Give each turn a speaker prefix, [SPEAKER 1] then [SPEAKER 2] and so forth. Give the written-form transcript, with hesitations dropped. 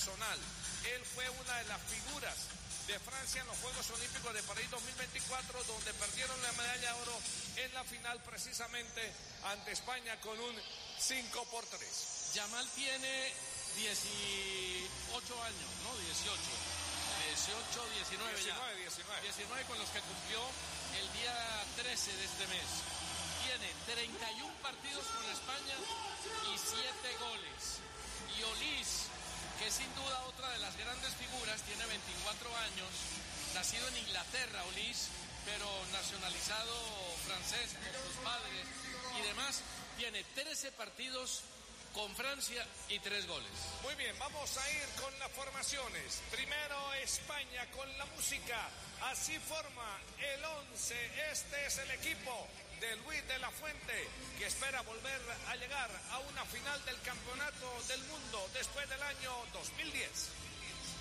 [SPEAKER 1] personal. Él fue una de las figuras de Francia en los Juegos Olímpicos de París 2024, donde perdieron la medalla de oro en la final precisamente ante España con un 5-3.
[SPEAKER 2] Yamal tiene 18 años, ¿no? 19 con los que cumplió el día 13 de este mes. Tiene 31 partidos con España y 7 goles. Y Olise, que es sin duda otra de las grandes figuras, tiene 24 años, nacido en Inglaterra, Olise, pero nacionalizado francés por sus padres y demás, tiene 13 partidos con Francia y 3 goles.
[SPEAKER 1] Muy bien, vamos a ir con las formaciones. Primero España con la música. Así forma el 11. Este es el equipo de Luis de la Fuente, que espera volver a llegar a una final del Campeonato del Mundo después del año 2010.